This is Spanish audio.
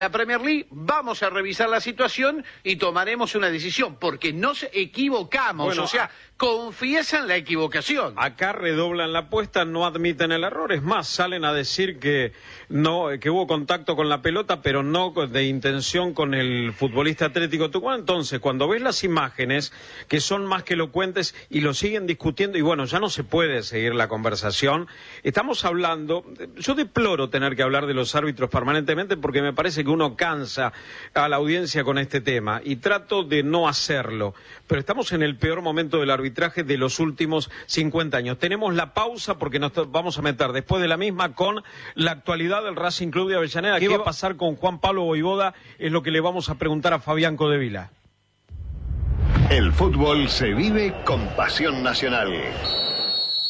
la Premier League, vamos a revisar la situación y tomaremos una decisión, porque nos equivocamos, bueno, o sea, confiesan la equivocación. Acá redoblan la apuesta, no admiten el error, es más, salen a decir que no, que hubo contacto con la pelota, pero no de intención con el futbolista Atlético Tucumán. Entonces, cuando ves las imágenes, que son más que elocuentes, y lo siguen discutiendo, y bueno, ya no se puede seguir la conversación, estamos hablando, yo deploro tener que hablar de los árbitros permanentemente, porque me parece que uno cansa a la audiencia con este tema, y trato de no hacerlo, pero estamos en el peor momento del arbitraje de los últimos 50 años. Tenemos la pausa porque nos vamos a meter después de la misma con la actualidad del Racing Club de Avellaneda. ¿Qué va a pasar con Juan Pablo Vojvoda? Es lo que le vamos a preguntar a Fabián Codevila. El fútbol se vive con pasión nacional.